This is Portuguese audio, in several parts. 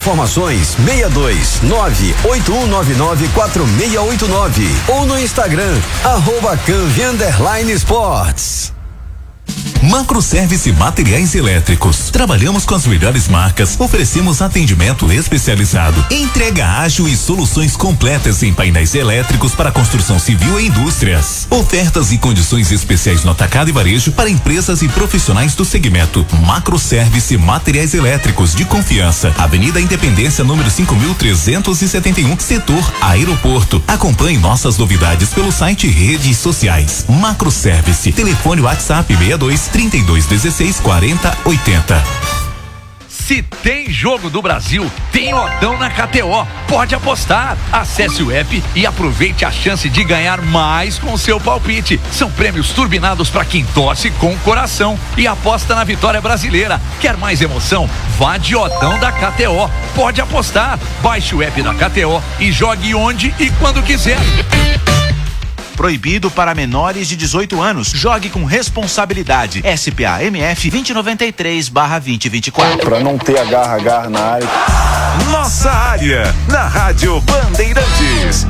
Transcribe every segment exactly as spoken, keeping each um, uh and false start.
informações seis dois nove oito um nove nove quatro seis oito nove ou no Instagram arroba Canvi underline Esportes. Macroservice Materiais Elétricos. Trabalhamos com as melhores marcas, oferecemos atendimento especializado, entrega ágil e soluções completas em painéis elétricos para construção civil e indústrias. Ofertas e condições especiais no atacado e varejo para empresas e profissionais do segmento. Macroservice Materiais Elétricos de confiança. Avenida Independência, número cinco mil trezentos e setenta e um, setor Aeroporto. Acompanhe nossas novidades pelo site e redes sociais. Macroservice. Telefone WhatsApp seis dois trinta e dois dezesseis quarenta oitenta. Se tem jogo do Brasil, tem Odão na K T O. Pode apostar. Acesse o app e aproveite a chance de ganhar mais com seu palpite. São prêmios turbinados para quem torce com o coração e aposta na vitória brasileira. Quer mais emoção? Vá de Odão da K T O. Pode apostar. Baixe o app da K T O e jogue onde e quando quiser. Proibido para menores de dezoito anos. Jogue com responsabilidade. S P A M F vinte e noventa e três barra vinte e vinte e quatro. Para não ter agarra-agarra na área. Nossa área, na Rádio Bandeirantes.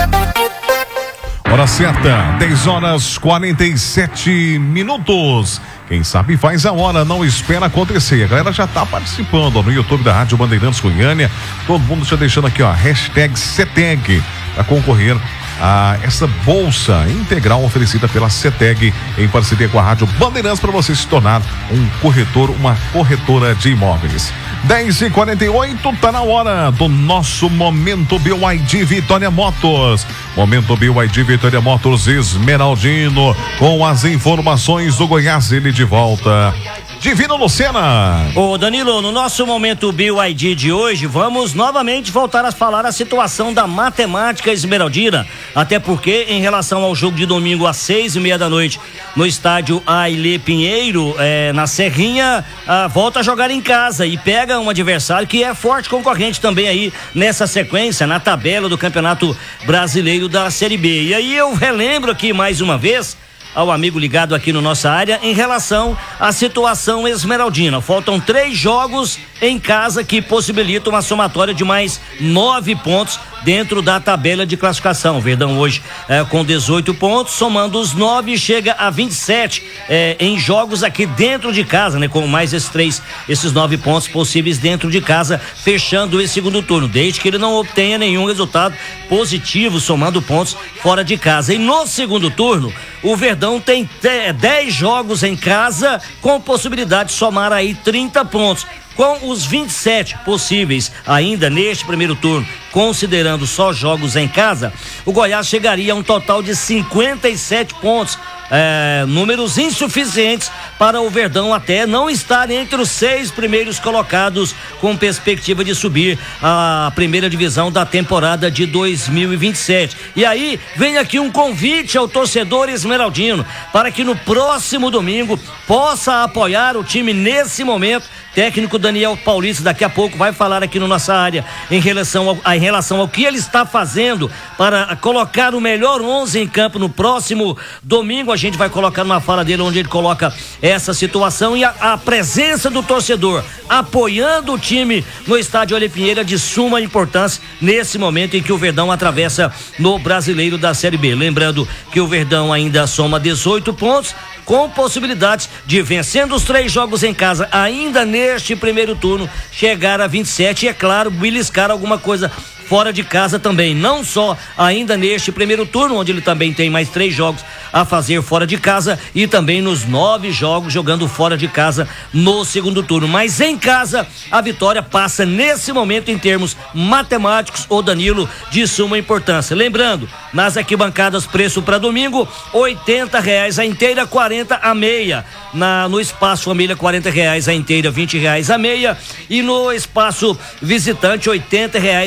Hora certa, dez horas quarenta e sete minutos. Quem sabe faz a hora, não espera acontecer. A galera já tá participando ó, no YouTube da Rádio Bandeirantes Goiânia. Todo mundo já deixando aqui, ó, hashtag CETEG para concorrer a essa bolsa integral oferecida pela CETEG em parceria com a Rádio Bandeirantes para você se tornar um corretor, uma corretora de imóveis. dez e quarenta e oito, tá na hora do nosso Momento B Y D Vitória Motors. Momento B Y D Vitória Motors Esmeraldino, com as informações do Goiás, ele de volta. Divino Lucena. Ô Danilo, no nosso Momento B Y D de hoje, vamos novamente voltar a falar a situação da matemática esmeraldina, até porque em relação ao jogo de domingo às seis e meia da noite no estádio Ailê Pinheiro, é, na Serrinha, a, volta a jogar em casa e pega um adversário que é forte concorrente também aí nessa sequência, na tabela do Campeonato Brasileiro da Série B. E aí eu relembro aqui mais uma vez ao amigo ligado aqui no nossa área em relação à situação esmeraldina. Faltam três jogos em casa que possibilitam uma somatória de mais nove pontos dentro da tabela de classificação. O Verdão hoje é, com dezoito pontos, somando os nove, chega a vinte e sete é, em jogos aqui dentro de casa, né? Com mais esses três, esses nove pontos possíveis dentro de casa, fechando esse segundo turno, desde que ele não obtenha nenhum resultado positivo, somando pontos fora de casa. E no segundo turno, o Verdão tem dez jogos em casa, com possibilidade de somar aí trinta pontos. Com os vinte e sete possíveis ainda neste primeiro turno, considerando só jogos em casa, o Goiás chegaria a um total de cinquenta e sete pontos. É, números insuficientes para o Verdão até não estar entre os seis primeiros colocados, com perspectiva de subir a primeira divisão da temporada de dois mil e vinte e sete. E aí vem aqui um convite ao torcedor esmeraldino para que no próximo domingo possa apoiar o time nesse momento. Técnico Daniel Paulista daqui a pouco vai falar aqui na nossa área em relação ao, em relação ao que ele está fazendo para colocar o melhor onze em campo no próximo domingo. A gente vai colocar numa fala dele onde ele coloca essa situação e a, a presença do torcedor apoiando o time no estádio Ailê Pinheiro de suma importância nesse momento em que o Verdão atravessa no Brasileiro da Série B. Lembrando que o Verdão ainda soma dezoito pontos, com possibilidades de, vencendo os três jogos em casa, ainda neste primeiro turno, chegar a vinte e sete e, é claro, beliscar alguma coisa fora de casa também, não só ainda neste primeiro turno, onde ele também tem mais três jogos a fazer fora de casa, e também nos nove jogos jogando fora de casa no segundo turno. Mas em casa, a vitória passa nesse momento, em termos matemáticos, o Danilo, de suma importância. Lembrando, nas arquibancadas, preço para domingo, oitenta reais a inteira, quarenta a meia. Na, no espaço família, quarenta reais a inteira, vinte reais a meia. E no espaço visitante, oitenta reais a inteira,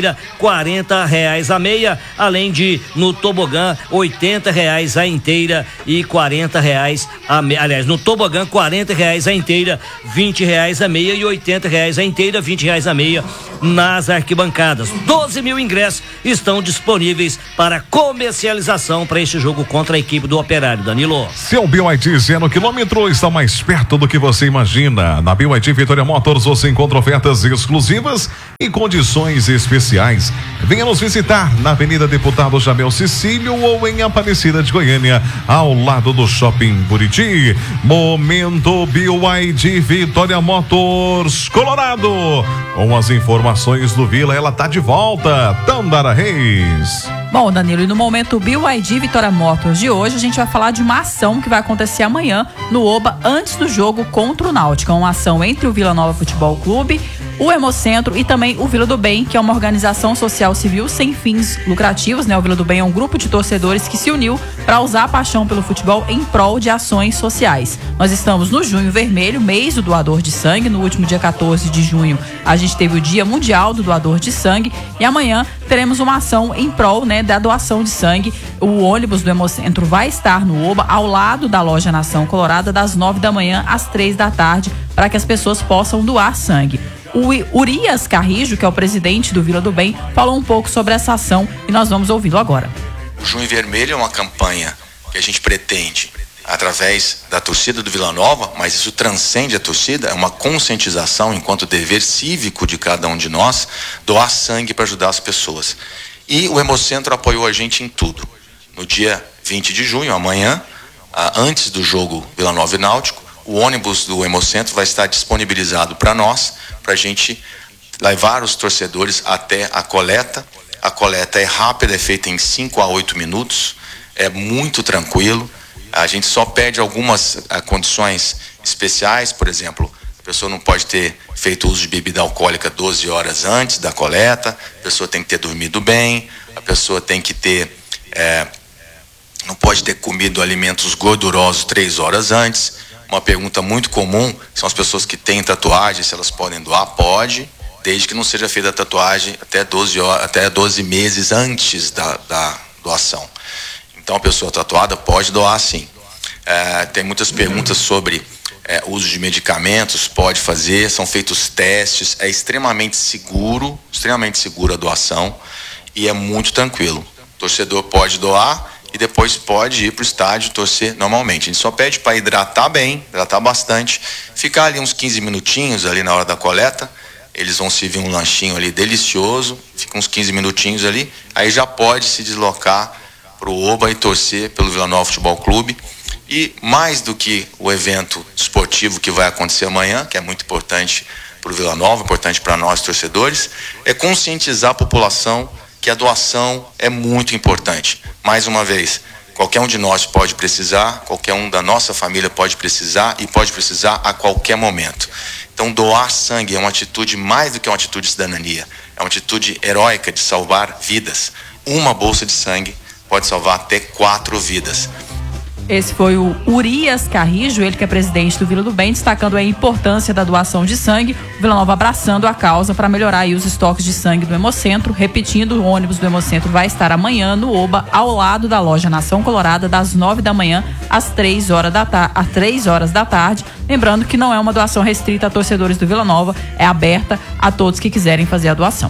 inteira, quarenta reais a meia, além de no tobogã, oitenta reais a inteira e quarenta reais a meia. Aliás, no tobogã, quarenta reais a inteira, vinte reais a meia e oitenta reais a inteira, vinte reais a meia nas arquibancadas. doze mil ingressos estão disponíveis para comercialização para este jogo contra a equipe do Operário. Danilo. Seu B Y D zero quilômetro está mais perto do que você imagina. Na B Y D Vitória Motors você encontra ofertas exclusivas e condições especiais. Venha nos visitar na Avenida Deputado Jamel Cecílio ou em Aparecida de Goiânia, ao lado do Shopping Buriti. Momento B Y D Vitória Motors Colorado. Com as informações do Vila, ela tá de volta. Tandara Reis. Bom, Danilo, e no momento B Y D Vitória Motors de hoje, a gente vai falar de uma ação que vai acontecer amanhã no Oba, antes do jogo contra o Náutico. Uma ação entre o Vila Nova Futebol Clube, o Hemocentro e também o Vila do Bem, que é uma organização social civil sem fins lucrativos, né? O Vila do Bem é um grupo de torcedores que se uniu para usar a paixão pelo futebol em prol de ações sociais. Nós estamos no Junho Vermelho, mês do doador de sangue. No último dia quatorze de junho, a gente teve o Dia Mundial do Doador de Sangue e amanhã teremos uma ação em prol, né, da doação de sangue. O ônibus do Hemocentro vai estar no Oba, ao lado da loja Nação Colorada, das nove da manhã às três da tarde, para que as pessoas possam doar sangue. O Urias Carrijo, que é o presidente do Vila do Bem, falou um pouco sobre essa ação e nós vamos ouvi-lo agora. O Junho Vermelho é uma campanha que a gente pretende, através da torcida do Vila Nova, mas isso transcende a torcida, é uma conscientização enquanto dever cívico de cada um de nós, doar sangue para ajudar as pessoas. E o Hemocentro apoiou a gente em tudo. No dia vinte de junho, amanhã, antes do jogo Vila Nova e Náutico, o ônibus do Hemocentro vai estar disponibilizado para nós, para a gente levar os torcedores até a coleta. A coleta é rápida, é feita em cinco a oito minutos, é muito tranquilo. A gente só pede algumas a, condições especiais, por exemplo, a pessoa não pode ter feito uso de bebida alcoólica doze horas antes da coleta, a pessoa tem que ter dormido bem, a pessoa tem que ter, é, não pode ter comido alimentos gordurosos três horas antes. Uma pergunta muito comum são as pessoas que têm tatuagem, se elas podem doar. Pode, desde que não seja feita a tatuagem até doze horas, até doze meses antes da, da doação. Então a pessoa tatuada pode doar sim. É, tem muitas perguntas sobre é, uso de medicamentos, pode fazer, são feitos testes, é extremamente seguro, extremamente segura a doação e é muito tranquilo. O torcedor pode doar e depois pode ir para o estádio torcer normalmente. A gente só pede para hidratar bem, hidratar bastante, ficar ali uns quinze minutinhos ali na hora da coleta. Eles vão servir um lanchinho ali delicioso, fica uns quinze minutinhos ali, aí já pode se deslocar para o Oba e torcer pelo Vila Nova Futebol Clube. E mais do que o evento esportivo que vai acontecer amanhã, que é muito importante para o Vila Nova, importante para nós torcedores, é conscientizar a população que a doação é muito importante. Mais uma vez, qualquer um de nós pode precisar, qualquer um da nossa família pode precisar e pode precisar a qualquer momento. Então, doar sangue é uma atitude mais do que uma atitude de cidadania, é uma atitude heróica de salvar vidas. Uma bolsa de sangue pode salvar até quatro vidas. Esse foi o Urias Carrijo, ele que é presidente do Vila do Bem, destacando a importância da doação de sangue. O Vila Nova abraçando a causa para melhorar aí os estoques de sangue do Hemocentro. Repetindo, o ônibus do Hemocentro vai estar amanhã no Oba, ao lado da loja Nação Colorada, das nove da manhã às três horas da tarde, às três horas da tarde. Lembrando que não é uma doação restrita a torcedores do Vila Nova, é aberta a todos que quiserem fazer a doação.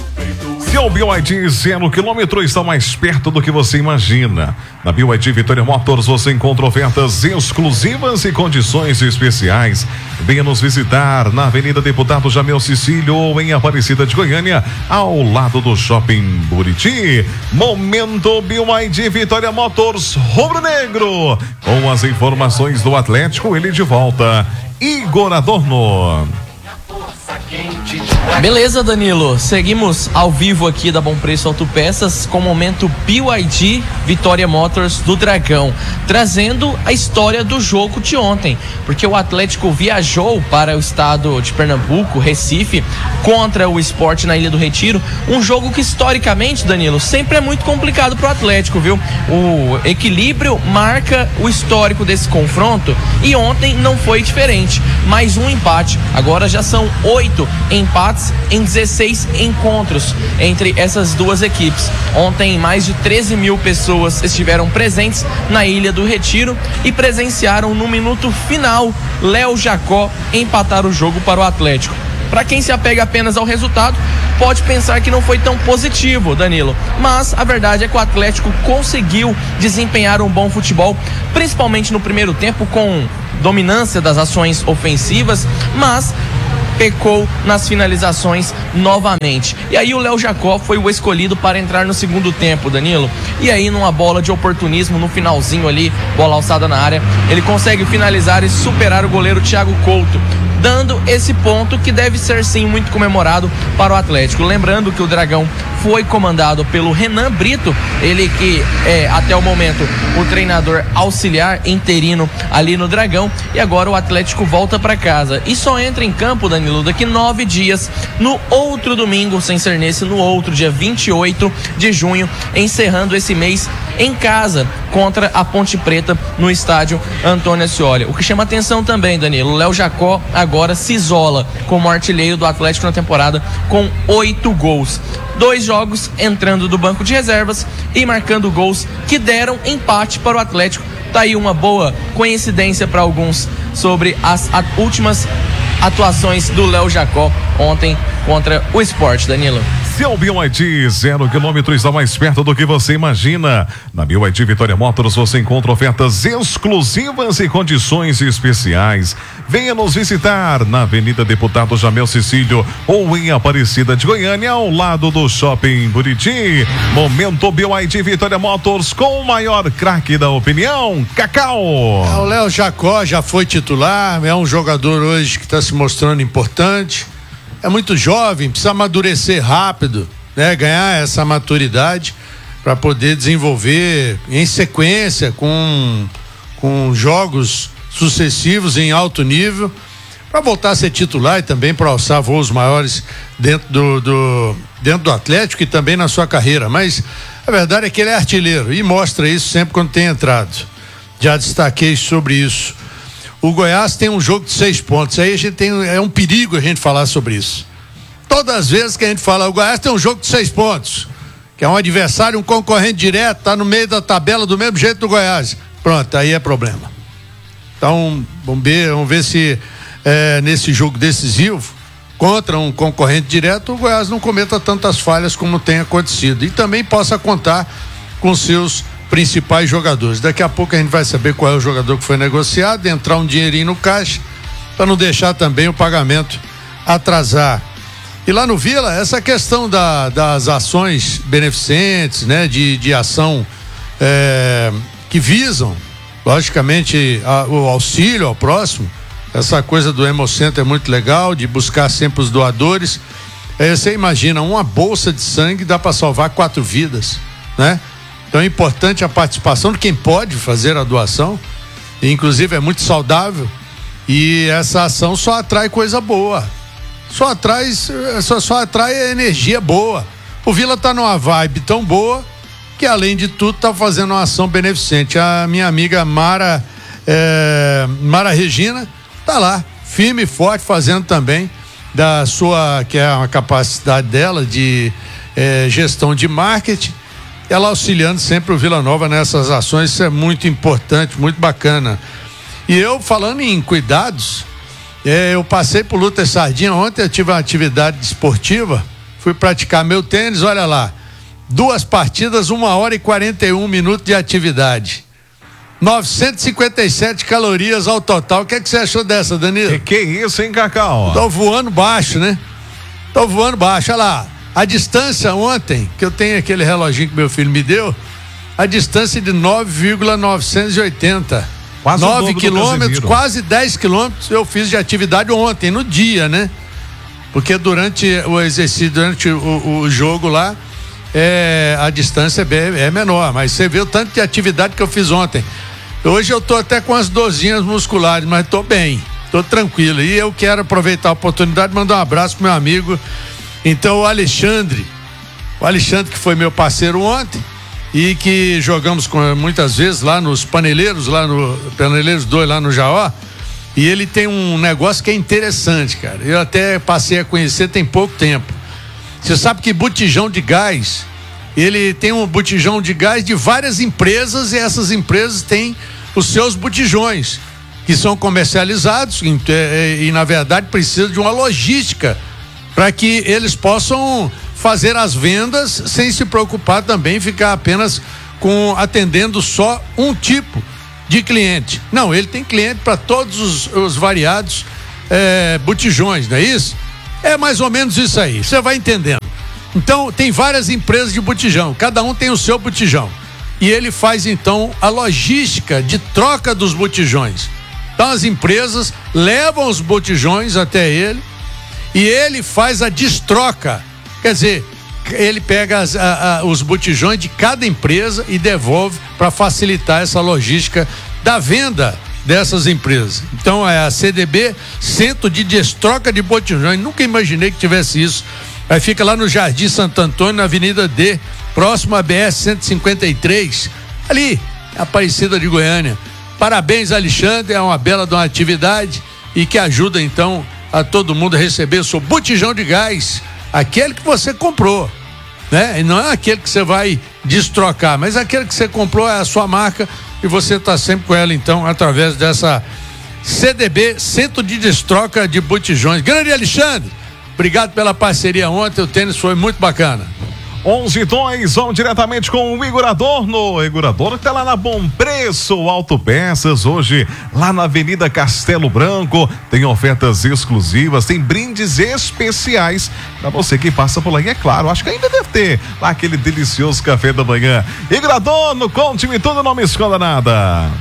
Seu B Y D zero quilômetro está mais perto do que você imagina. Na B Y D Vitória Motors você encontra ofertas exclusivas e condições especiais. Venha nos visitar na Avenida Deputado Jamel Cecílio ou em Aparecida de Goiânia, ao lado do Shopping Buriti. Momento B Y D Vitória Motors Rubro Negro. Com as informações do Atlético, ele de volta. Igor Adorno. Beleza, Danilo, seguimos ao vivo aqui da Bom Preço Autopeças com o momento B Y D Vitória Motors do Dragão, trazendo a história do jogo de ontem, porque o Atlético viajou para o estado de Pernambuco, Recife, contra o Sport na Ilha do Retiro, um jogo que historicamente, Danilo, sempre é muito complicado para o Atlético, viu? O equilíbrio marca o histórico desse confronto e ontem não foi diferente, mais um empate, agora já são oito empates empates em dezesseis encontros entre essas duas equipes. Ontem, mais de treze mil pessoas estiveram presentes na Ilha do Retiro e presenciaram no minuto final Léo Jacó empatar o jogo para o Atlético. Para quem se apega apenas ao resultado, pode pensar que não foi tão positivo, Danilo, mas a verdade é que o Atlético conseguiu desempenhar um bom futebol, principalmente no primeiro tempo, com dominância das ações ofensivas, mas pecou nas finalizações novamente. E aí o Léo Jacó foi o escolhido para entrar no segundo tempo, Danilo. E aí, numa bola de oportunismo no finalzinho ali, bola alçada na área, ele consegue finalizar e superar o goleiro Thiago Couto, dando esse ponto que deve ser sim muito comemorado para o Atlético. Lembrando que o Dragão foi comandado pelo Renan Brito, ele que é até o momento o treinador auxiliar interino ali no Dragão, e agora o Atlético volta para casa e só entra em campo, Danilo, daqui nove dias, no outro domingo, sem ser nesse, no outro dia vinte e oito de junho, encerrando esse mês em casa contra a Ponte Preta no estádio Antônio Ascioli. O que chama atenção também, Danilo, o Léo Jacó agora se isola como artilheiro do Atlético na temporada com oito gols. Dois jogos entrando do banco de reservas e marcando gols que deram empate para o Atlético. Tá aí uma boa coincidência para alguns sobre as a, últimas atuações do Léo Jacó ontem contra o Sport, Danilo. Seu B Y D, zero quilômetro, está mais perto do que você imagina. Na B Y D Vitória Motors você encontra ofertas exclusivas e condições especiais. Venha nos visitar na Avenida Deputado Jamel Cecílio ou em Aparecida de Goiânia, ao lado do Shopping Buriti. Momento B Y D Vitória Motors com o maior craque da opinião, Cacau. O Léo Jacó já foi titular, é um jogador hoje que está se mostrando importante. É muito jovem, precisa amadurecer rápido, né? Ganhar essa maturidade para poder desenvolver em sequência com, com jogos sucessivos em alto nível, para voltar a ser titular e também para alçar voos maiores dentro do, do, dentro do Atlético e também na sua carreira. Mas a verdade é que ele é artilheiro e mostra isso sempre quando tem entrado. Já destaquei sobre isso. O Goiás tem um jogo de seis pontos. Aí a gente tem, é um perigo a gente falar sobre isso. Todas as vezes que a gente fala, o Goiás tem um jogo de seis pontos, que é um adversário, um concorrente direto, tá no meio da tabela do mesmo jeito do Goiás. Pronto, aí é problema. Então, vamos ver, vamos ver se é, nesse jogo decisivo, contra um concorrente direto, o Goiás não cometa tantas falhas como tem acontecido. E também possa contar com seus principais jogadores. Daqui a pouco a gente vai saber qual é o jogador que foi negociado, entrar um dinheirinho no caixa para não deixar também o pagamento atrasar. E lá no Vila, essa questão da, das ações beneficentes, né, de, de ação é, que visam, logicamente, a, o auxílio ao próximo, essa coisa do Hemocentro é muito legal, de buscar sempre os doadores. É, você imagina, uma bolsa de sangue dá para salvar quatro vidas, né? Então é importante a participação de quem pode fazer a doação, e inclusive é muito saudável, e essa ação só atrai coisa boa, só atrai, só, só atrai energia boa. O Vila tá numa vibe tão boa que, além de tudo, tá fazendo uma ação beneficente. A minha amiga Mara é, Mara Regina tá lá, firme e forte, fazendo também da sua, que é a capacidade dela de é, gestão de marketing, ela auxiliando sempre o Vila Nova nessas ações. Isso é muito importante, muito bacana. E eu, falando em cuidados, é, eu passei por Luta e Sardinha ontem, eu tive uma atividade esportiva, fui praticar meu tênis, olha lá, duas partidas, uma hora e quarenta e um minutos de atividade, novecentos e cinquenta e sete calorias ao total. O que é que você achou dessa, Danilo? Que, que isso, hein, Cacau? Tô voando baixo, né? Tô voando baixo, olha lá. A distância ontem, que eu tenho aquele reloginho que meu filho me deu, a distância de nove vírgula novecentos e oitenta. Quase nove quilômetros, quase dez quilômetros eu fiz de atividade ontem, no dia, né? Porque durante o exercício, durante o, o jogo lá, é, a distância é, é menor, mas você vê o tanto de atividade que eu fiz ontem. Hoje eu tô até com as dorzinhas musculares, mas tô bem, tô tranquilo. E eu quero aproveitar a oportunidade de mandar um abraço pro meu amigo. Então, o Alexandre, o Alexandre que foi meu parceiro ontem e que jogamos com, muitas vezes lá nos Paneleiros, lá no Paneleiros dois, lá no Jaó, E ele tem um negócio que é interessante, cara. Eu até passei a conhecer tem pouco tempo. Você sabe que botijão de gás, ele tem um botijão de gás de várias empresas, e essas empresas têm os seus botijões, que são comercializados e, e, e na verdade precisa de uma logística para que eles possam fazer as vendas sem se preocupar também ficar apenas com atendendo só um tipo de cliente. Não, ele tem cliente para todos os, os variados é, botijões, não é isso? É mais ou menos isso aí, você vai entendendo. Então, tem várias empresas de botijão, cada um tem o seu botijão. E ele faz, então, a logística de troca dos botijões. Então, as empresas levam os botijões até ele e ele faz a destroca. Quer dizer, ele pega as, a, a, os botijões de cada empresa e devolve para facilitar essa logística da venda dessas empresas. Então é a C D B, Centro de Destroca de Botijões. Nunca imaginei que tivesse isso. Aí fica lá no Jardim Santo Antônio, na Avenida D, próximo à B S cento e cinquenta e três, ali, Aparecida de Goiânia. Parabéns, Alexandre, é uma bela de uma atividade e que ajuda então a todo mundo a receber o seu botijão de gás, aquele que você comprou, né? E não é aquele que você vai destrocar, mas aquele que você comprou é a sua marca e você está sempre com ela então através dessa C D B, Centro de Destroca de Botijões. Grande Alexandre, obrigado pela parceria ontem, o tênis foi muito bacana. onze e dois, vamos diretamente com o Igor Adorno. O Igor Adorno que tá lá na Bom Preço Autopeças, hoje lá na Avenida Castelo Branco. Tem ofertas exclusivas, tem brindes especiais pra você que passa por lá. E é claro, acho que ainda deve ter lá aquele delicioso café da manhã. Igor Adorno, conte-me tudo, não me esconda nada.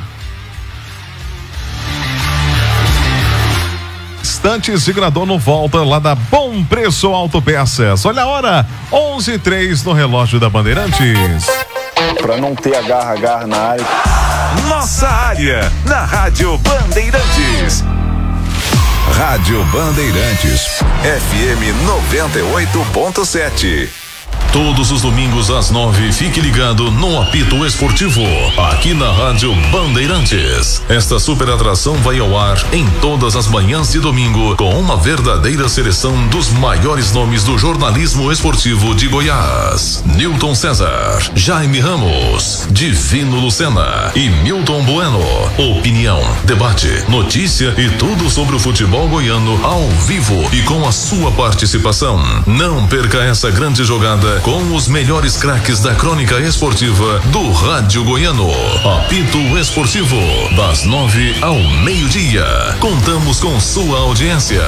Instantes, Igor no volta lá da Bom Preço Autopeças. Olha a hora, onze e três no relógio da Bandeirantes. Para não ter agarra-agarra na área. Nossa área, na Rádio Bandeirantes. Rádio Bandeirantes, F M noventa e oito ponto sete. Todos os domingos às nove, fique ligado no Apito Esportivo, aqui na Rádio Bandeirantes. Esta super atração vai ao ar em todas as manhãs de domingo, com uma verdadeira seleção dos maiores nomes do jornalismo esportivo de Goiás. Newton César, Jaime Ramos, Divino Lucena e Milton Bueno. Opinião, debate, notícia e tudo sobre o futebol goiano ao vivo e com a sua participação. Não perca essa grande jogada com os melhores craques da crônica esportiva do Rádio Goiano. Apito Esportivo, das nove ao meio-dia. Contamos com sua audiência.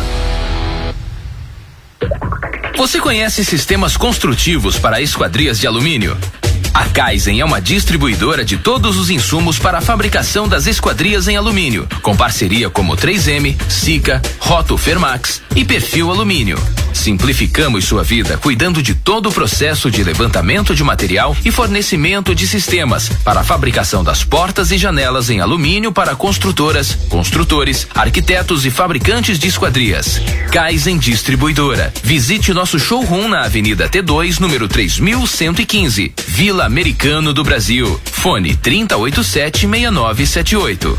Você conhece sistemas construtivos para esquadrias de alumínio? A Kaizen é uma distribuidora de todos os insumos para a fabricação das esquadrias em alumínio, com parceria como três M, Sika, Roto Fermax e Perfil Alumínio. Simplificamos sua vida cuidando de todo o processo de levantamento de material e fornecimento de sistemas para a fabricação das portas e janelas em alumínio para construtoras, construtores, arquitetos e fabricantes de esquadrias. Kaizen Distribuidora. Visite nosso showroom na Avenida T dois, número três mil cento e quinze, Vila Americano do Brasil. Fone trinta e oito sete, seis nove sete oito.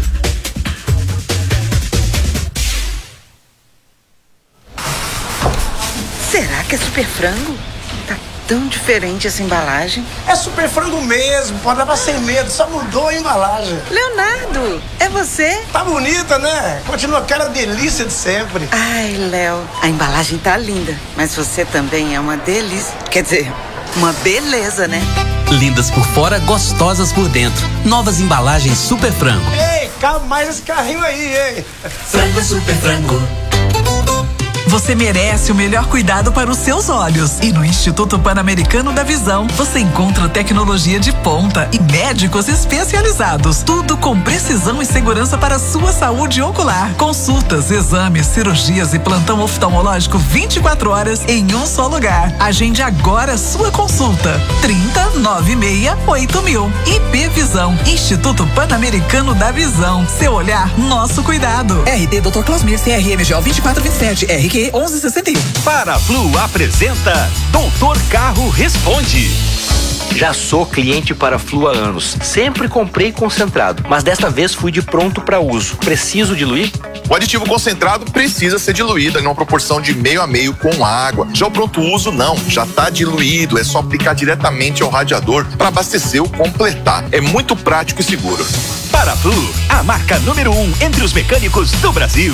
Será que é super frango? Tá tão diferente essa embalagem. É super frango mesmo, pode levar sem medo, só mudou a embalagem. Leonardo, é você? Tá bonita, né? Continua aquela delícia de sempre. Ai, Léo, a embalagem tá linda, mas você também é uma delícia. Quer dizer, uma beleza, né? Lindas por fora, gostosas por dentro. Novas embalagens Super Frango. Ei, calma mais esse carrinho aí, hein? Frango Super Frango. Você merece o melhor cuidado para os seus olhos. E no Instituto Pan-Americano da Visão, você encontra tecnologia de ponta e médicos especializados. Tudo com precisão e segurança para a sua saúde ocular. Consultas, exames, cirurgias e plantão oftalmológico vinte e quatro horas em um só lugar. Agende agora sua consulta. trinta, noventa e seis, oito mil. I P Visão, Instituto Pan-Americano da Visão. Seu olhar, nosso cuidado. R D doutor Clausmir, C R M G O vinte e quatro vinte e sete, R Q onze sessenta e um. Para Flu apresenta Doutor Carro Responde. Já sou cliente Paraflu há anos. Sempre comprei concentrado, mas desta vez fui de pronto para uso. Preciso diluir? O aditivo concentrado precisa ser diluído em uma proporção de meio a meio com água. Já o pronto uso não, já está diluído, é só aplicar diretamente ao radiador para abastecer ou completar. É muito prático e seguro. Paraflu, a marca número um entre os mecânicos do Brasil.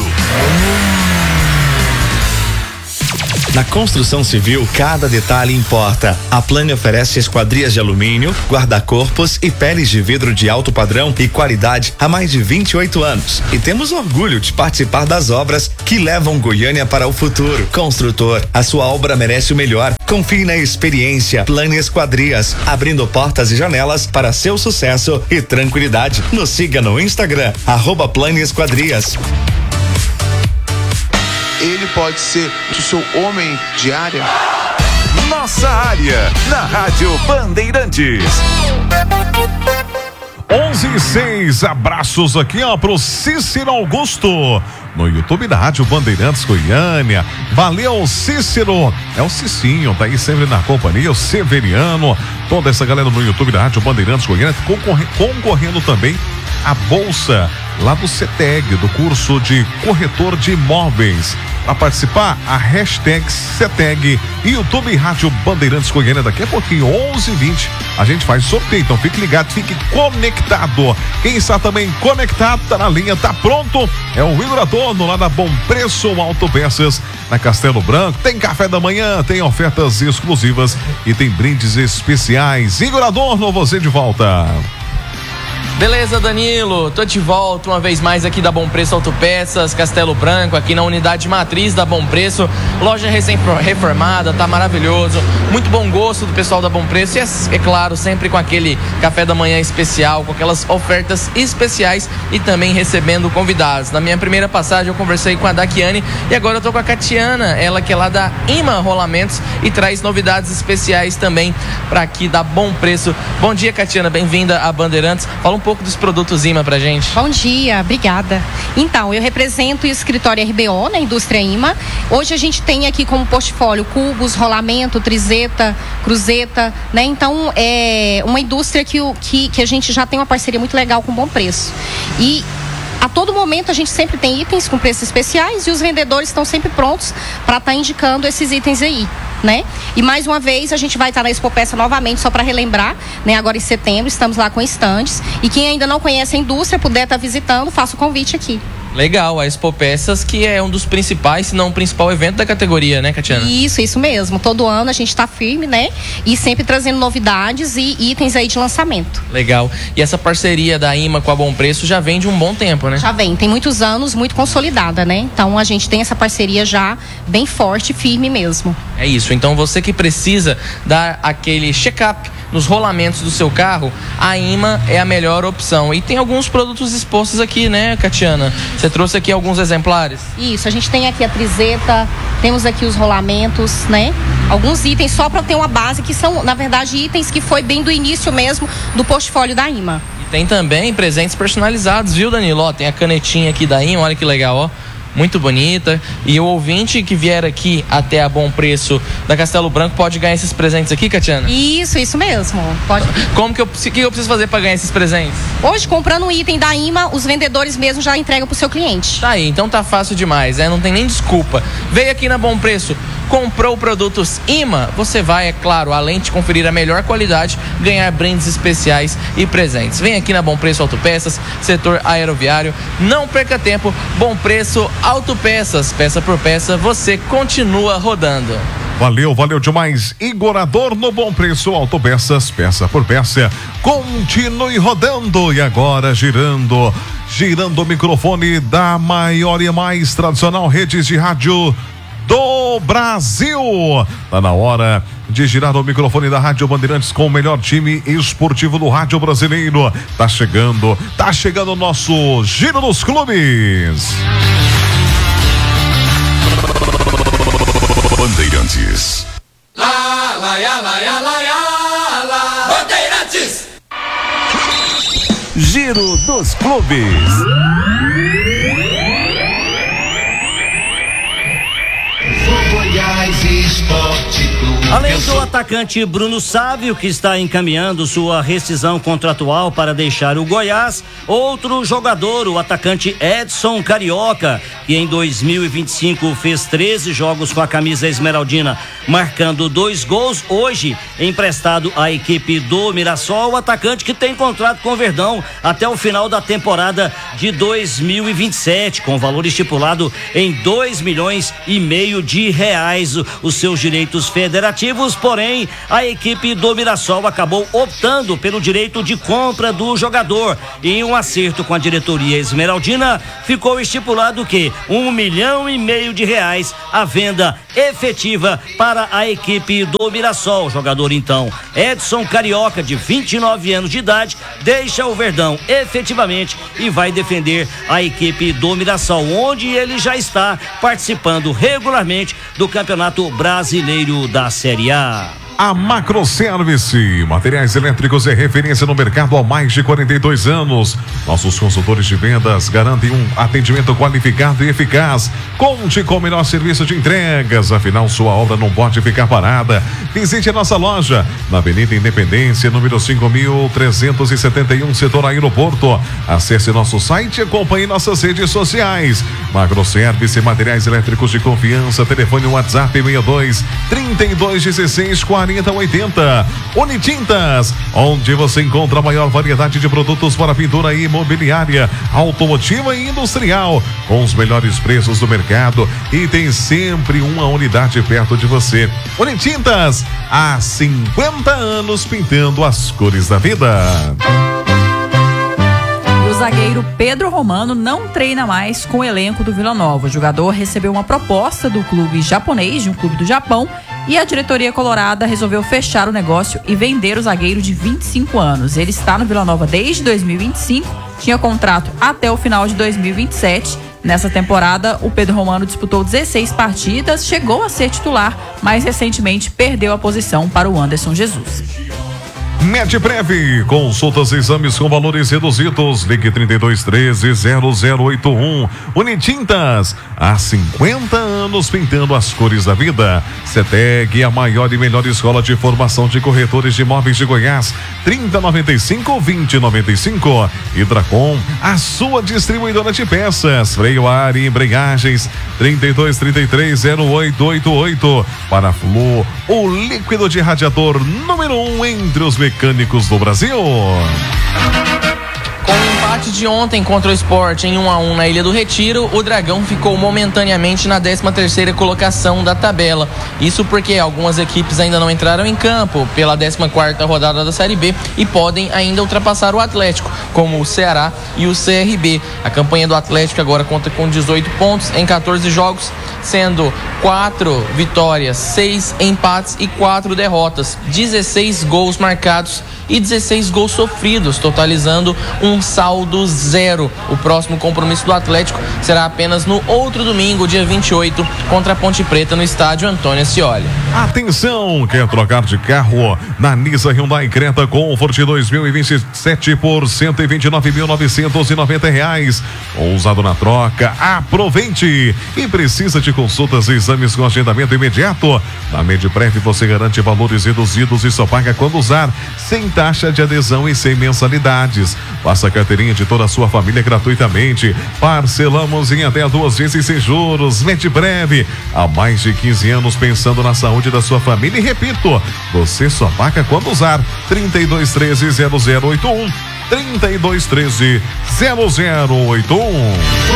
Na construção civil, cada detalhe importa. A Plane oferece esquadrias de alumínio, guarda-corpos e peles de vidro de alto padrão e qualidade há mais de vinte e oito anos. E temos orgulho de participar das obras que levam Goiânia para o futuro. Construtor, a sua obra merece o melhor. Confie na experiência Plane Esquadrias, abrindo portas e janelas para seu sucesso e tranquilidade. Nos siga no Instagram, arroba Plane Esquadrias. Ele pode ser o seu homem de área. Nossa área, na Rádio Bandeirantes. onze e seis, abraços aqui, ó, pro Cícero Augusto, no YouTube da Rádio Bandeirantes Goiânia. Valeu, Cícero. É o Cicinho, tá aí sempre na companhia, o Severiano, toda essa galera no YouTube da Rádio Bandeirantes Goiânia, concorre, concorrendo também a bolsa lá do CETEG, do curso de corretor de imóveis. Para participar, a hashtag CETEG, YouTube Rádio Bandeirantes Goiânia. Daqui a pouquinho, onze e vinte, a gente faz sorteio. Então fique ligado, fique conectado. Quem está também conectado, tá na linha, tá pronto. É o Igor Adorno, lá da Bom Preço Autopeças, na Castelo Branco. Tem café da manhã, tem ofertas exclusivas e tem brindes especiais. Igor Adorno, você de volta. Beleza, Danilo, tô de volta uma vez mais aqui da Bom Preço Autopeças, Castelo Branco, aqui na unidade matriz da Bom Preço, loja recém-reformada, tá maravilhoso, muito bom gosto do pessoal da Bom Preço e é, é claro, sempre com aquele café da manhã especial, com aquelas ofertas especiais e também recebendo convidados. Na minha primeira passagem eu conversei com a Daquiane e agora eu tô com a Catiana, ela que é lá da Ima Rolamentos e traz novidades especiais também para aqui da Bom Preço. Bom dia, Catiana, bem-vinda a Bandeirantes. Fala um pouco dos produtos Ima pra gente. Bom dia, obrigada. Então, eu represento o escritório R B O na indústria Ima. Hoje a gente tem aqui como portfólio cubos, rolamento, trizeta, cruzeta, né? Então, é uma indústria que, que, que a gente já tem uma parceria muito legal com Bom Preço. E a todo momento a gente sempre tem itens com preços especiais e os vendedores estão sempre prontos para estar tá indicando esses itens aí, né? E mais uma vez a gente vai estar tá na Expo Peça novamente, só para relembrar, né? Agora em setembro estamos lá com estandes e quem ainda não conhece a indústria, puder estar tá visitando, faça o convite aqui. Legal, a Expo Peças, que é um dos principais, se não o principal evento da categoria, né, Catiana? Isso, isso mesmo. Todo ano a gente está firme, né? E sempre trazendo novidades e itens aí de lançamento. Legal. E essa parceria da Ima com a Bom Preço já vem de um bom tempo, né? Já vem, tem muitos anos, muito consolidada, né? Então a gente tem essa parceria já bem forte, firme mesmo. É isso. Então você que precisa dar aquele check-up nos rolamentos do seu carro, a Ima é a melhor opção. E tem alguns produtos expostos aqui, né, Catiana? Você trouxe aqui alguns exemplares? Isso, a gente tem aqui a trizeta, temos aqui os rolamentos, né? Alguns itens só para ter uma base, que são, na verdade, itens que foi bem do início mesmo do portfólio da Ima. E tem também presentes personalizados, viu, Danilo? Ó, tem a canetinha aqui da Ima, olha que legal, ó. Muito bonita. E o ouvinte que vier aqui até a Bom Preço da Castelo Branco pode ganhar esses presentes aqui, Catiana? Isso, isso mesmo. Pode. Como que eu, que eu preciso fazer para ganhar esses presentes? Hoje, comprando um item da Ima, os vendedores mesmo já entregam pro seu cliente. Tá aí, então tá fácil demais, né? Não tem nem desculpa. Veio aqui na Bom Preço, comprou produtos Ima, você vai, é claro, além de conferir a melhor qualidade, ganhar brindes especiais e presentes. Vem aqui na Bom Preço Autopeças, setor aeroviário. Não perca tempo, Bom Preço Autopeças, peça por peça, você continua rodando. Valeu, valeu demais. Igor Adorno, Bom Preço Autopeças, peça por peça. Continue rodando e agora girando, girando o microfone da maior e mais tradicional redes de rádio do Brasil. Tá na hora de girar o microfone da Rádio Bandeirantes com o melhor time esportivo do rádio brasileiro. Tá chegando, tá chegando o nosso Giro dos Clubes. Bandeirantes. Lá, lá, lá, lá, lá, lá, Bandeirantes. Giro dos Clubes. Goiás Esporte Clube. Além Além do atacante Bruno Sávio, que está encaminhando sua rescisão contratual para deixar o Goiás, outro jogador, o atacante Edson Carioca, que em dois mil e vinte e cinco fez treze jogos com a camisa esmeraldina, marcando dois gols, hoje emprestado à equipe do Mirassol, o atacante que tem contrato com o Verdão até o final da temporada de dois mil e vinte e sete, com valor estipulado em dois milhões e meio de reais, os seus direitos federativos, porém a equipe do Mirassol acabou optando pelo direito de compra do jogador e em um acerto com a diretoria esmeraldina ficou estipulado que um milhão e meio de reais a venda efetiva para a equipe do Mirassol. O jogador então Edson Carioca, de vinte e nove anos de idade, deixa o Verdão efetivamente e vai defender a equipe do Mirassol, onde ele já está participando regularmente do Campeonato Brasileiro da Série A. A Macroservice, materiais elétricos é referência no mercado há mais de quarenta e dois anos. Nossos consultores de vendas garantem um atendimento qualificado e eficaz. Conte com o melhor serviço de entregas, afinal sua obra não pode ficar parada. Visite a nossa loja na Avenida Independência, número cinco mil trezentos e setenta e um, setor Aeroporto. Acesse nosso site e acompanhe nossas redes sociais. Macroservice, materiais elétricos de confiança, telefone WhatsApp sessenta e dois, trinta e dois, dezesseis, quarenta e oitenta. Unitintas, onde você encontra a maior variedade de produtos para pintura imobiliária, automotiva e industrial, com os melhores preços do mercado e tem sempre uma unidade perto de você. Unitintas, há cinquenta anos pintando as cores da vida. O zagueiro Pedro Romano não treina mais com o elenco do Vila Nova. O jogador recebeu uma proposta do clube japonês, de um clube do Japão, e a diretoria colorada resolveu fechar o negócio e vender o zagueiro de vinte e cinco anos. Ele está no Vila Nova desde dois mil e vinte e cinco, tinha contrato até o final de dois mil e vinte e sete. Nessa temporada, o Pedro Romano disputou dezesseis partidas, chegou a ser titular, mas recentemente perdeu a posição para o Anderson Jesus. Medprev, consultas e exames com valores reduzidos. Ligue trinta e dois, treze, zero zero oito um. Unitintas, há cinquenta anos pintando as cores da vida. Ceteg, a maior e melhor escola de formação de corretores de imóveis de Goiás. trinta, noventa e cinco, vinte, noventa e cinco. Hidracom, a sua distribuidora de peças, freio a ar e embreagens. trinta e dois, trinta e três, zero oito oito oito. Para Flu, o líquido de radiador número um entre os mecânicos do Brasil. Com o empate de ontem contra o Sport em um a um na Ilha do Retiro, o Dragão ficou momentaneamente na décima terceira colocação da tabela. Isso porque algumas equipes ainda não entraram em campo pela décima quarta rodada da Série B e podem ainda ultrapassar o Atlético, como o Ceará e o C R B. A campanha do Atlético agora conta com dezoito pontos em quatorze jogos, sendo quatro vitórias, seis empates e quatro derrotas, dezesseis gols marcados e dezesseis gols sofridos, totalizando um saldo zero. O próximo compromisso do Atlético será apenas no outro domingo, dia vinte e oito, contra a Ponte Preta no estádio Antônio Ascioli. Atenção, quer trocar de carro? Na Nissan Hyundai Creta Comfort dois mil e vinte e sete por cento e vinte e nove mil novecentos e noventa reais. Ousado na troca, aproveite! E precisa de consultas e exames com agendamento imediato? Na Medprev você garante valores reduzidos e só paga quando usar, sem taxa de adesão e sem mensalidades. Faça a carteirinha de toda a sua família gratuitamente. Parcelamos em até duas vezes sem juros. Medprev, há mais de quinze anos pensando na saúde da sua família. E repito, você só paga quando usar. trinta e dois, treze, zero zero oito um. trinta e dois, treze, zero zero oito um.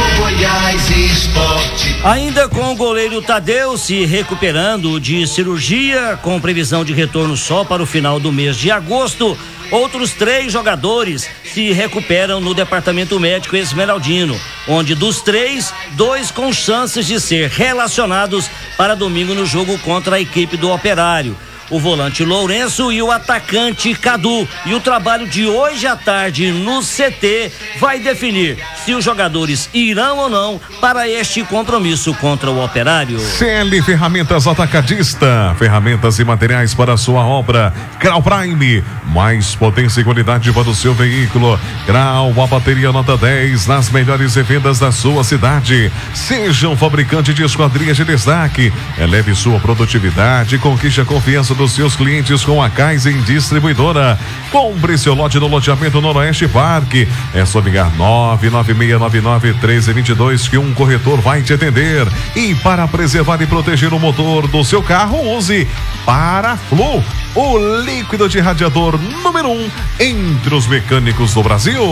Goiás Esporte. Ainda com o goleiro Tadeu se recuperando de cirurgia, com previsão de retorno só para o final do mês de agosto, outros três jogadores se recuperam no departamento médico esmeraldino, onde dos três, dois com chances de ser relacionados para domingo no jogo contra a equipe do Operário. O volante Lourenço e o atacante Cadu. E o trabalho de hoje à tarde no C T vai definir se os jogadores irão ou não para este compromisso contra o Operário. C L Ferramentas Atacadista, ferramentas e materiais para a sua obra. Grau Prime, mais potência e qualidade para o seu veículo. Grau, a bateria nota dez nas melhores revendas da sua cidade. Seja um fabricante de esquadrias de destaque. Eleve sua produtividade e conquiste a confiança do para os seus clientes com a Kaizen Distribuidora. Compre seu lote no loteamento Noroeste Parque. É só ligar nove nove seis nove nove um três dois dois que um corretor vai te atender. E para preservar e proteger o motor do seu carro, use Paraflu, o líquido de radiador número um entre os mecânicos do Brasil.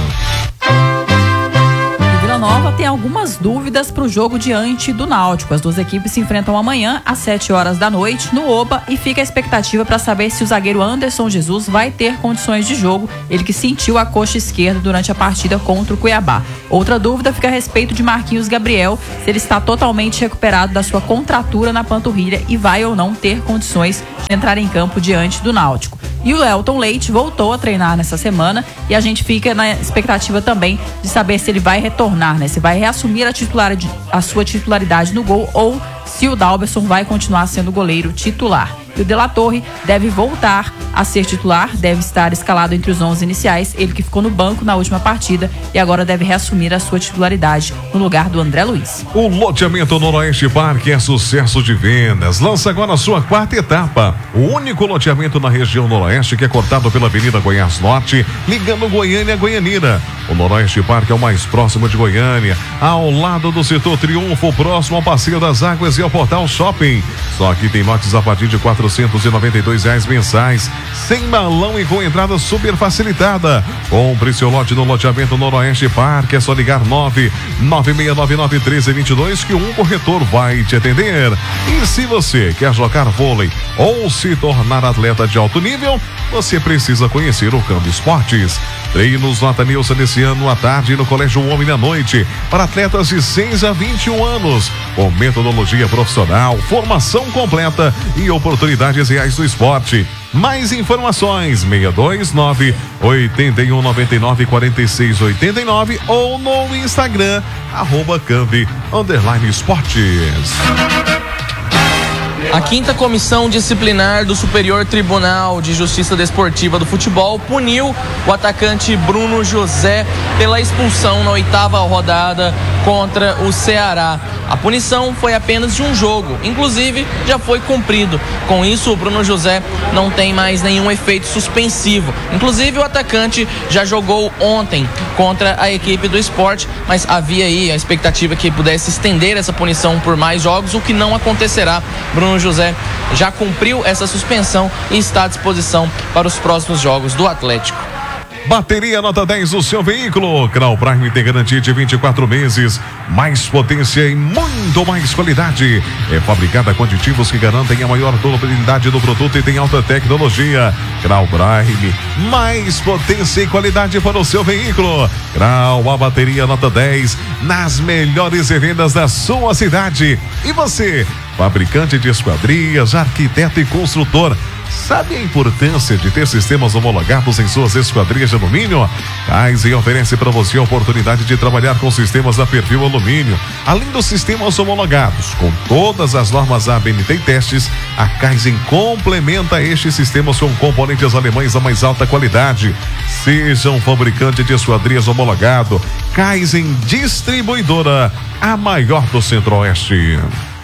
Vila Nova tem algumas dúvidas para o jogo diante do Náutico. As duas equipes se enfrentam amanhã às sete horas da noite no Oba e fica a expectativa para saber se o zagueiro Anderson Jesus vai ter condições de jogo, ele que sentiu a coxa esquerda durante a partida contra o Cuiabá. Outra dúvida fica a respeito de Marquinhos Gabriel, se ele está totalmente recuperado da sua contratura na panturrilha e vai ou não ter condições de entrar em campo diante do Náutico. E o Elton Leite voltou a treinar nessa semana e a gente fica na expectativa também de saber se ele vai retornar, né? Se vai reassumir a, titularidade, a sua titularidade no gol ou se o Dalberson vai continuar sendo o goleiro titular. E o De La Torre deve voltar a ser titular, deve estar escalado entre os onze iniciais, ele que ficou no banco na última partida e agora deve reassumir a sua titularidade no lugar do André Luiz. O loteamento Noroeste Parque é sucesso de vendas. Lança agora a sua quarta etapa. O único loteamento na região Noroeste que é cortado pela Avenida Goiás Norte, ligando Goiânia a Goianira. O Noroeste Parque é o mais próximo de Goiânia, ao lado do setor Triunfo, próximo ao Passeio das Águas e ao Portal Shopping. Só que tem lotes a partir de quatrocentos e noventa e dois reais mensais, sem balão e com entrada super facilitada. Compre seu lote no loteamento Noroeste Parque. É só ligar nove nove seis nove nove um três dois dois que um corretor vai te atender. E se você quer jogar vôlei ou se tornar atleta de alto nível, você precisa conhecer o Campo Esportes. Treinos no Atanilson desse ano à tarde no Colégio Homem à noite para atletas de seis a vinte e um anos, com metodologia profissional, formação completa e oportunidades reais do esporte. Mais informações seis dois nove, oito um nove nove, quatro seis oito nove ou no Instagram arroba Canvi underline esportes. A quinta comissão disciplinar do Superior Tribunal de Justiça Desportiva do Futebol puniu o atacante Bruno José pela expulsão na oitava rodada contra o Ceará. A punição foi apenas de um jogo, inclusive já foi cumprido. Com isso, o Bruno José não tem mais nenhum efeito suspensivo. Inclusive, o atacante já jogou ontem contra a equipe do Sport, mas havia aí a expectativa que pudesse estender essa punição por mais jogos, o que não acontecerá. Bruno José já cumpriu essa suspensão e está à disposição para os próximos jogos do Atlético. Bateria nota dez do seu veículo. Grau Prime tem garantia de vinte e quatro meses. Mais potência e muito mais qualidade. É fabricada com aditivos que garantem a maior durabilidade do produto e tem alta tecnologia. Grau Prime, mais potência e qualidade para o seu veículo. Grau, a bateria nota dez nas melhores revendas da sua cidade. E você, fabricante de esquadrias, arquiteto e construtor, sabe a importância de ter sistemas homologados em suas esquadrias de alumínio? Kaizen oferece para você a oportunidade de trabalhar com sistemas da Perfil Alumínio. Além dos sistemas homologados, com todas as normas A B N T e testes, a Kaizen complementa estes sistemas com componentes alemães da mais alta qualidade. Seja um fabricante de esquadrias homologado. Kaizen Distribuidora, a maior do Centro-Oeste.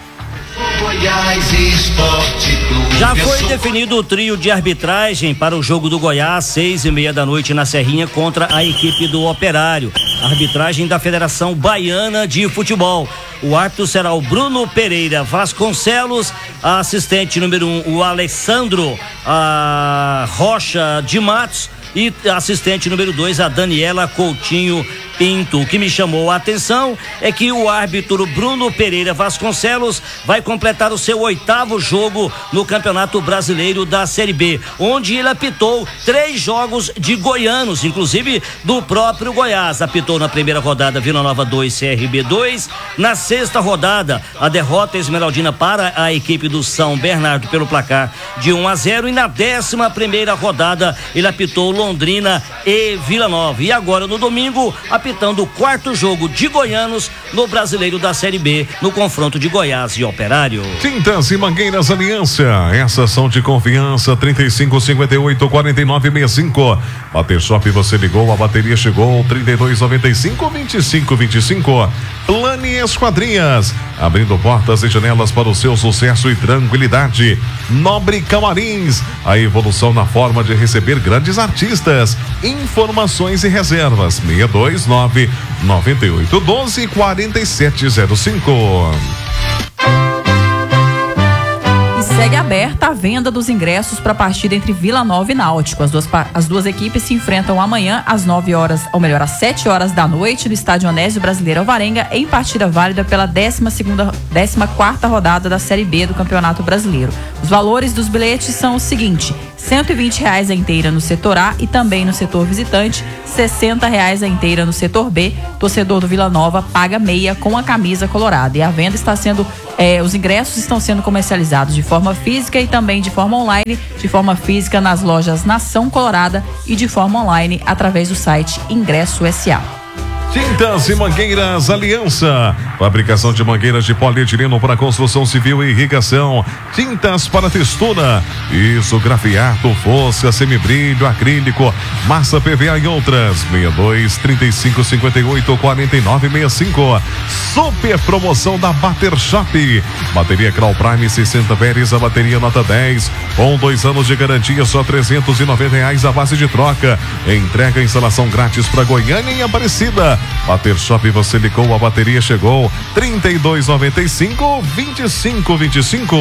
Já foi definido o trio de arbitragem para o jogo do Goiás, seis e meia da noite na Serrinha contra a equipe do Operário. Arbitragem da Federação Baiana de Futebol. O árbitro será o Bruno Pereira Vasconcelos, a assistente número um, o Alessandro a Rocha de Matos e assistente número dois, a Daniela Coutinho Pinto. O que me chamou a atenção é que o árbitro Bruno Pereira Vasconcelos vai completar o seu oitavo jogo no Campeonato Brasileiro da Série B, onde ele apitou três jogos de goianos, inclusive do próprio Goiás. Apitou na primeira rodada Vila Nova dois, C R B dois. Na sexta rodada, a derrota esmeraldina para a equipe do São Bernardo pelo placar de um a zero. E na décima primeira rodada, ele apitou Londrina e Vila Nova. E agora no domingo, apitando o quarto jogo de goianos no Brasileiro da Série B, no confronto de Goiás e Operário. Tintas e Mangueiras Aliança, essas são de confiança. Trinta e cinco, cinquenta e oito, quarenta e nove, sessenta e cinco. Bater Shop, você ligou, a bateria chegou. Trinta e dois, noventa e cinco, vinte e cinco, vinte e cinco. Plane Esquadrias, abrindo portas e janelas para o seu sucesso e tranquilidade. Nobre Camarins, a evolução na forma de receber grandes artistas. Informações e reservas seis dois nove, nove oito um dois, quatro sete zero cinco. Segue aberta a venda dos ingressos para a partida entre Vila Nova e Náutico. As duas, as duas equipes se enfrentam amanhã às nove horas, ou melhor, às sete horas da noite, no estádio Onésio Brasileiro Alvarenga, em partida válida pela décima segunda, décima quarta rodada da Série B do Campeonato Brasileiro. Os valores dos bilhetes são o seguinte: cento e vinte reais a inteira no setor A e também no setor visitante, sessenta reais a inteira no setor B. Torcedor do Vila Nova paga meia com a camisa colorada. E a venda está sendo, eh, os ingressos estão sendo comercializados de forma física e também de forma online, de forma física nas lojas Nação Colorada e de forma online através do site Ingresso S A. Tintas e Mangueiras Aliança. Fabricação de mangueiras de polietileno para construção civil e irrigação. Tintas para textura. Isso, grafiato, fosca, semibrilho, acrílico, massa P V A e outras. seis dois, trinta e cinco, cinquenta e oito, quarenta e nove, sessenta e cinco. Super promoção da Bater Shop. Bateria Crow Prime sessenta Pérez, a bateria nota dez. Com dois anos de garantia, só trezentos e noventa reais a base de troca. Entrega e instalação grátis para Goiânia e Aparecida. Bater Shop, você ligou, a bateria chegou. trinta e dois, noventa e cinco, vinte e cinco, vinte e cinco.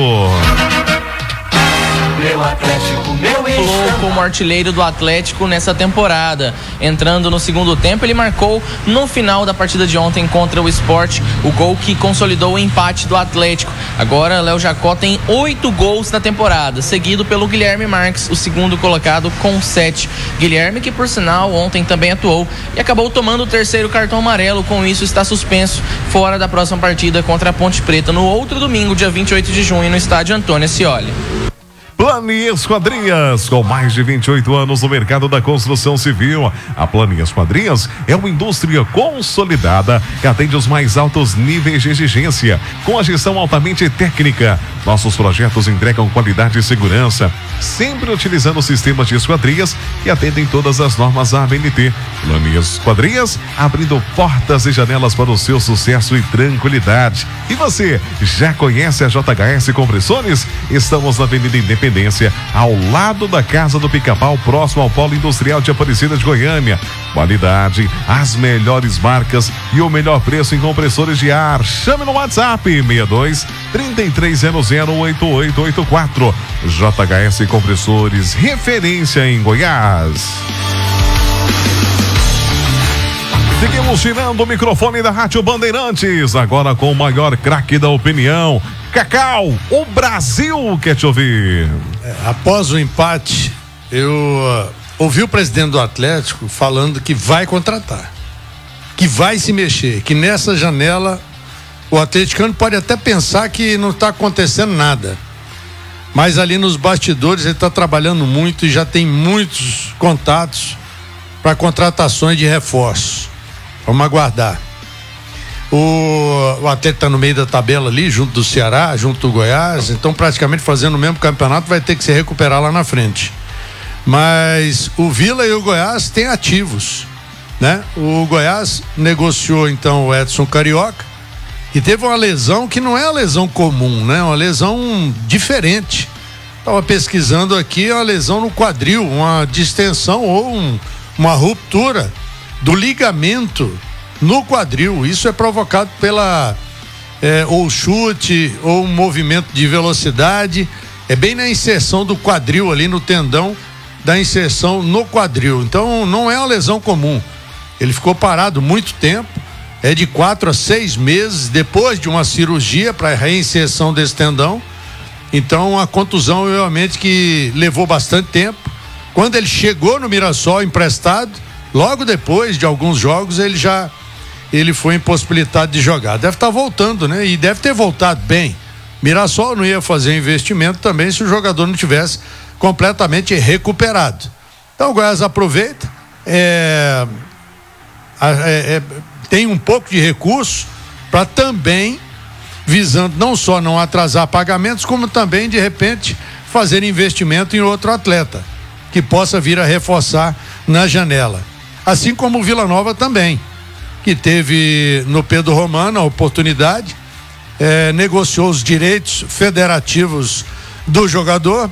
Meu Atlético, meu Falou como artilheiro do Atlético nessa temporada. Entrando no segundo tempo, ele marcou no final da partida de ontem contra o Sport o gol que consolidou o empate do Atlético. Agora, Léo Jacó tem oito gols na temporada, seguido pelo Guilherme Marques, o segundo colocado com sete. Guilherme, que por sinal ontem também atuou e acabou tomando o terceiro cartão amarelo, com isso está suspenso, fora da próxima partida contra a Ponte Preta no outro domingo, dia vinte e oito de junho, no estádio Antônio Ascioli. Plani Esquadrias, com mais de vinte e oito anos no mercado da construção civil. A Plani Esquadrias é uma indústria consolidada que atende os mais altos níveis de exigência, com a gestão altamente técnica. Nossos projetos entregam qualidade e segurança, sempre utilizando sistemas de esquadrias que atendem todas as normas A B N T. Plani Esquadrias, abrindo portas e janelas para o seu sucesso e tranquilidade. E você, já conhece a J H S Compressores? Estamos na Avenida Independência, ao lado da Casa do Pica-Pau, próximo ao Polo Industrial de Aparecida de Goiânia. Qualidade, as melhores marcas e o melhor preço em compressores de ar. Chame no WhatsApp seis dois, trinta e três zero zero, oito oito oito quatro. J H S Compressores, referência em Goiás. Seguimos tirando o microfone da Rádio Bandeirantes, agora com o maior craque da opinião, Cacau, o Brasil quer te ouvir. É, após o empate, eu uh, ouvi o presidente do Atlético falando que vai contratar, que vai se mexer, que nessa janela o atleticano pode até pensar que não está acontecendo nada, mas ali nos bastidores ele está trabalhando muito e já tem muitos contatos para contratações de reforços. Vamos aguardar. O, o Atlético está no meio da tabela ali, junto do Ceará, junto do Goiás, então praticamente fazendo o mesmo campeonato, vai ter que se recuperar lá na frente. Mas o Vila e o Goiás têm ativos, né? O Goiás negociou então o Edson Carioca e teve uma lesão que não é uma lesão comum, né? Uma lesão diferente. Estava pesquisando aqui, uma lesão no quadril, uma distensão ou um, uma ruptura do ligamento no quadril. Isso é provocado pela é, ou chute ou um movimento de velocidade, é bem na inserção do quadril ali no tendão da inserção no quadril. Então não é uma lesão comum. Ele ficou parado muito tempo, é de quatro a seis meses depois de uma cirurgia para reinserção desse tendão. Então a contusão realmente que levou bastante tempo. Quando ele chegou no Mirassol emprestado, logo depois de alguns jogos ele já ele foi impossibilitado de jogar. Deve estar voltando, né? E deve ter voltado bem. Mirassol não ia fazer investimento também se o jogador não tivesse completamente recuperado. Então o Goiás aproveita, é, é, é, tem um pouco de recurso para também, visando não só não atrasar pagamentos, como também de repente fazer investimento em outro atleta que possa vir a reforçar na janela. Assim como o Vila Nova também, que teve no Pedro Romano a oportunidade eh, negociou os direitos federativos do jogador,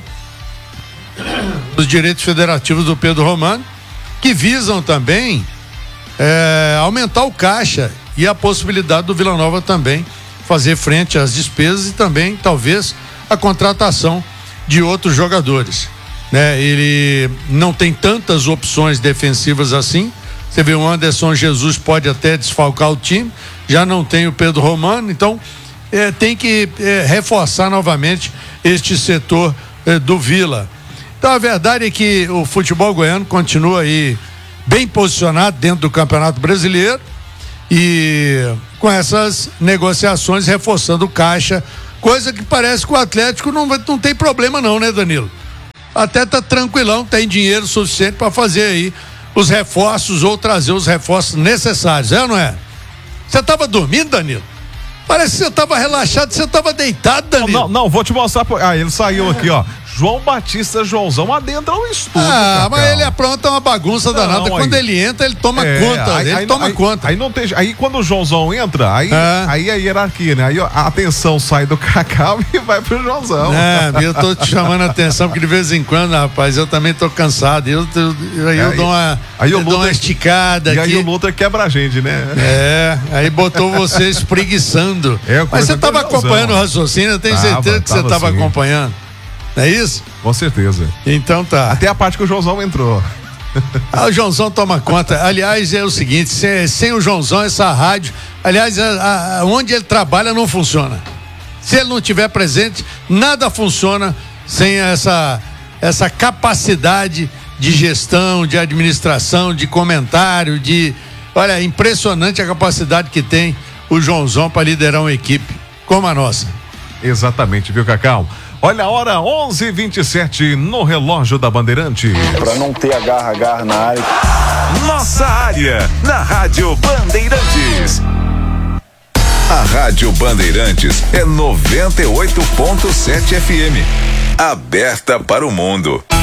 os direitos federativos do Pedro Romano, que visam também eh, aumentar o caixa e a possibilidade do Vila Nova também fazer frente às despesas e também, talvez, a contratação de outros jogadores, né? Ele não tem tantas opções defensivas assim. Você vê, o Anderson Jesus pode até desfalcar o time, já não tem o Pedro Romano, então eh, tem que eh, reforçar novamente este setor eh, do Vila. Então a verdade é que o futebol goiano continua aí bem posicionado dentro do Campeonato Brasileiro e com essas negociações reforçando o caixa, coisa que parece que o Atlético não, não tem problema não, né, Danilo? Até tá tranquilão, tem dinheiro suficiente para fazer aí os reforços ou trazer os reforços necessários, é ou não é? Você tava dormindo, Danilo? Parece que você tava relaxado, você tava deitado, Danilo. Não, não, vou te mostrar. Ah, ele saiu aqui, ó. João Batista Joãozão adentra o estúdio. Ah, Cacau. mas ele apronta uma bagunça danada. Não, quando aí, ele entra, ele toma é, conta. Aí, ele aí, toma aí, conta. Aí, não tem, aí quando o Joãozão entra, aí, é. aí a hierarquia, né? Aí a atenção sai do Cacau e vai pro Joãozão. É, eu tô te chamando a atenção, porque de vez em quando, rapaz, eu também tô cansado. Eu, eu, aí eu, eu dou uma, aí eu eu dou uma esticada e aqui. E aí o Luta quebra a gente, né? É, aí botou você espreguiçando. É, mas você tava acompanhando o raciocínio, eu tenho tava, certeza que tava você tava sim. acompanhando. Não é isso? Com certeza. Então tá. Até a parte que o Joãozão entrou. Ah, o Joãozão toma conta. Aliás, é o seguinte, sem, sem o Joãozão, essa rádio, aliás, a, a, onde ele trabalha não funciona. Se ele não estiver presente, nada funciona sem essa, essa capacidade de gestão, de administração, de comentário, de... Olha, é impressionante a capacidade que tem o Joãozão para liderar uma equipe como a nossa. Exatamente, viu, Cacau? Olha a hora, onze e vinte e sete no relógio da Bandeirante. Pra não ter agarra-agarra na área. Nossa área, na Rádio Bandeirantes. A Rádio Bandeirantes é noventa e oito ponto sete F M. Aberta para o mundo.